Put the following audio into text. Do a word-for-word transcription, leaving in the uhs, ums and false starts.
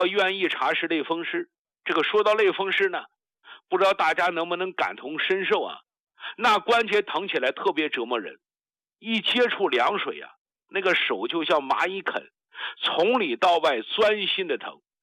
愿意查是类风湿。这个说到类风湿呢，不知道大家能不能感同身受啊？那关节疼起来特别折磨人，一接触凉水啊，那个手就像蚂蚁啃，从里到外钻心的疼。